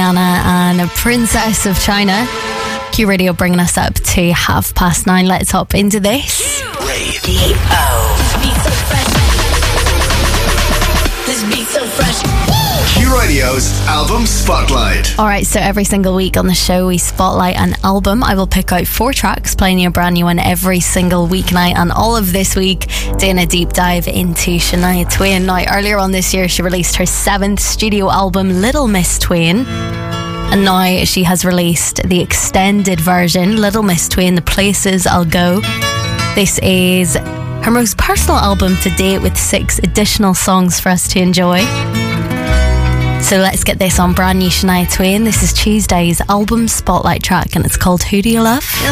Rihanna and Princess of China. Q Radio bringing us up to 9:30. Let's hop into this. Q Radio's Album Spotlight. Alright, so every single week on the show we spotlight an album. I will pick out 4 tracks, playing you a brand new one every single weeknight, and all of this week doing a deep dive into Shania Twain. Now, earlier on this year she released her 7th studio album, Little Miss Twain, and now she has released the extended version, Little Miss Twain, The Places I'll Go. This is her most personal album to date, with 6 additional songs for us to enjoy. So let's get this on brand new Shania Twain. This is Tuesday's album spotlight track, and it's called Who Do You Love?